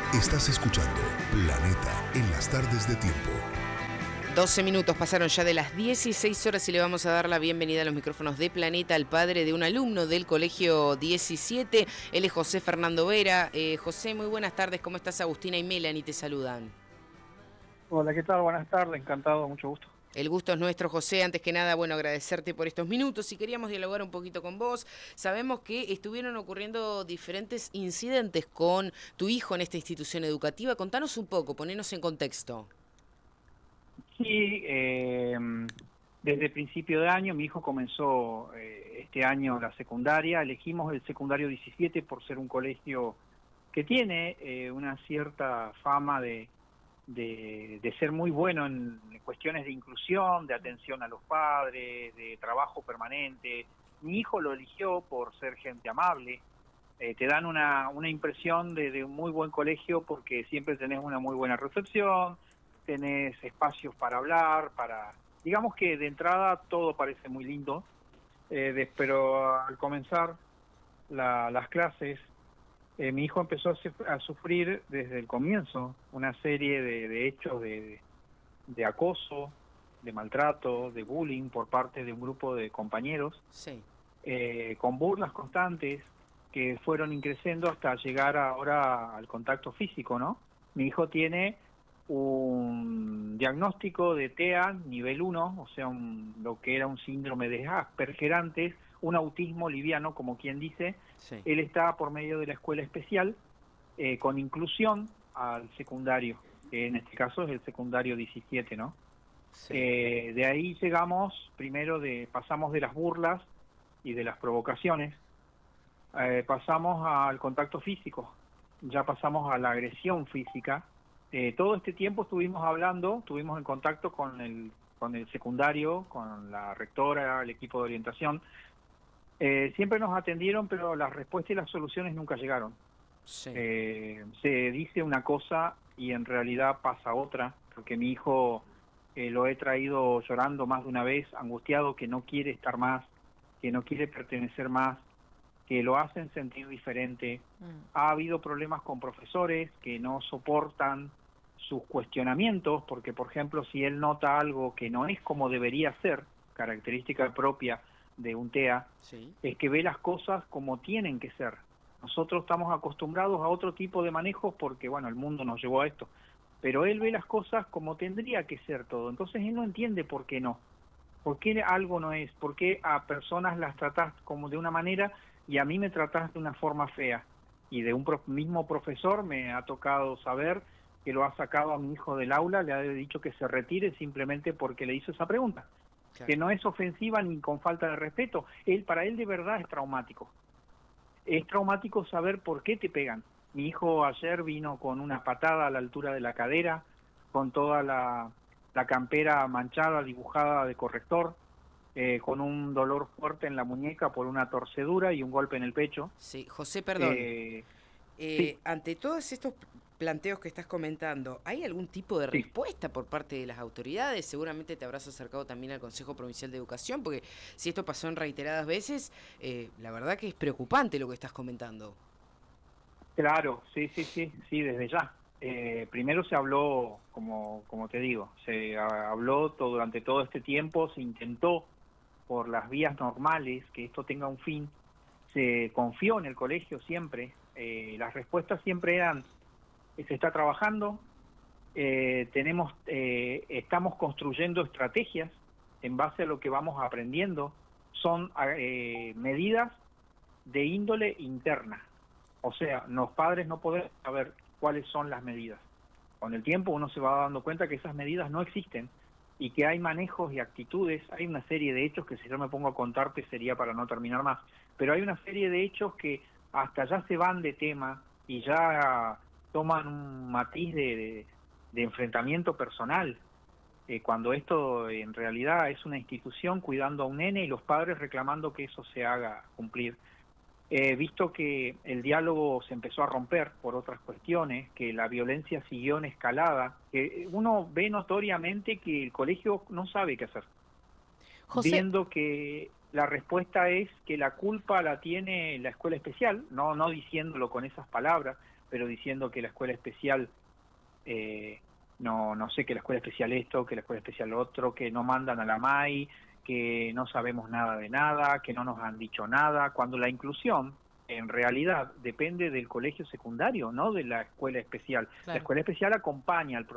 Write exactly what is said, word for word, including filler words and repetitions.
Estás escuchando Planeta en las tardes de Tiempo. doce minutos pasaron ya de las dieciséis horas y le vamos a dar la bienvenida a los micrófonos de Planeta al padre de un alumno del Colegio diecisiete. Él es José Fernando Vera. Eh, José, muy buenas tardes. ¿Cómo estás? Agustina y Melanie te saludan. Hola, ¿qué tal? Buenas tardes, encantado, mucho gusto. El gusto es nuestro, José. Antes que nada, bueno, agradecerte por estos minutos y queríamos dialogar un poquito con vos. Sabemos que estuvieron ocurriendo diferentes incidentes con tu hijo en esta institución educativa. Contanos un poco, ponenos en contexto. Sí, eh, desde principio de año mi hijo comenzó eh, este año la secundaria. Elegimos el secundario diecisiete por ser un colegio que tiene eh, una cierta fama de, de, de ser muy bueno en cuestiones de inclusión, de atención a los padres, de trabajo permanente. Mi hijo lo eligió por ser gente amable. Eh, te dan una, una impresión de, de un muy buen colegio porque siempre tenés una muy buena recepción, tenés espacios para hablar, para... Digamos que de entrada todo parece muy lindo, eh, de, pero al comenzar la, las clases, eh, mi hijo empezó a, se, a sufrir desde el comienzo una serie de, de hechos de, de acoso, de maltrato, de bullying por parte de un grupo de compañeros, Sí. eh, con burlas constantes que fueron increciendo hasta llegar ahora al contacto físico, ¿no? Mi hijo tiene un diagnóstico de T E A nivel uno, o sea, un, lo que era un síndrome de Asperger antes, un autismo liviano, como quien dice. Sí. Él está por medio de la escuela especial eh, con inclusión al secundario, que en este caso es el secundario diecisiete, ¿no? Sí. Eh, de ahí llegamos, primero de pasamos de las burlas y de las provocaciones, eh, pasamos al contacto físico, ya pasamos a la agresión física. Eh, todo este tiempo estuvimos hablando, estuvimos en contacto con el, con el secundario, con la rectora, el equipo de orientación. Eh, siempre nos atendieron, pero las respuestas y las soluciones nunca llegaron. Sí. Eh, se dice una cosa y en realidad pasa otra, porque mi hijo eh, lo he traído llorando más de una vez, angustiado, que no quiere estar más, que no quiere pertenecer más, que lo hacen sentir diferente. Mm. Ha habido problemas con profesores que no soportan sus cuestionamientos, porque por ejemplo, si él nota algo que no es como debería ser, característica propia de un T E A, sí, es que ve las cosas como tienen que ser. Nosotros estamos acostumbrados a otro tipo de manejos porque, bueno, el mundo nos llevó a esto, pero él ve las cosas como tendría que ser todo. Entonces él no entiende por qué no. ¿Por qué algo no es? ¿Por qué a personas las tratás como de una manera y a mí me tratás de una forma fea? Y de un pro mismo profesor me ha tocado saber que lo ha sacado a mi hijo del aula, le ha dicho que se retire simplemente porque le hizo esa pregunta. Claro. Que no es ofensiva ni con falta de respeto. Él, para él de verdad es traumático. Es traumático saber por qué te pegan. Mi hijo ayer vino con una patada a la altura de la cadera, con toda la... la campera manchada, dibujada de corrector, eh, con un dolor fuerte en la muñeca por una torcedura y un golpe en el pecho. Sí, José, perdón. Eh, eh, sí. Ante todos estos planteos que estás comentando, ¿hay algún tipo de Sí. respuesta por parte de las autoridades? Seguramente te habrás acercado también al Consejo Provincial de Educación, porque si esto pasó en reiteradas veces, eh, la verdad que es preocupante lo que estás comentando. Claro, sí, sí, sí, sí, desde ya. Eh, primero se habló, como, como te digo, se habló todo, durante todo este tiempo, se intentó por las vías normales que esto tenga un fin, se confió en el colegio siempre, eh, las respuestas siempre eran, se está trabajando, eh, tenemos, eh, estamos construyendo estrategias en base a lo que vamos aprendiendo, son eh, medidas de índole interna. O sea, los padres no podemos saber cuáles son las medidas. Con el tiempo uno se va dando cuenta que esas medidas no existen y que hay manejos y actitudes, hay una serie de hechos que si yo me pongo a contarte sería para no terminar más, pero hay una serie de hechos que hasta ya se van de tema y ya toman un matiz de, de, de enfrentamiento personal, eh, cuando esto en realidad es una institución cuidando a un nene y los padres reclamando que eso se haga cumplir. He visto que el diálogo se empezó a romper por otras cuestiones, que la violencia siguió en escalada, que uno ve notoriamente que el colegio no sabe qué hacer. José, viendo que la respuesta es que la culpa la tiene la escuela especial, no, no diciéndolo con esas palabras, pero diciendo que la escuela especial, eh, no, no sé, que la escuela especial esto, que la escuela especial otro, que no mandan a la M A I, que no sabemos nada de nada, que no nos han dicho nada, cuando la inclusión en realidad depende del colegio secundario, no de la escuela especial. Claro. La escuela especial acompaña al